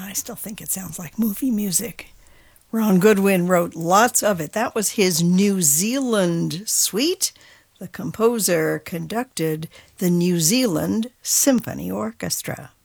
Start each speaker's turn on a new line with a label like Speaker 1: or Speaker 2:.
Speaker 1: I still think it sounds like movie music. Ron Goodwin wrote lots of it. That was his New Zealand suite. The composer conducted the New Zealand Symphony Orchestra.